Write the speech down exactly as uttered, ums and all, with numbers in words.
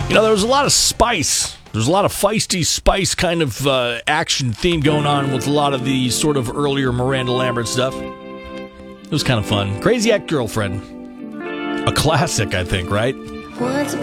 You know, there was a lot of spice. There's a lot of feisty spice kind of uh, action theme going on with a lot of the sort of earlier Miranda Lambert stuff. It was kind of fun. Crazy Ex-Girlfriend. A classic, I think, right? Once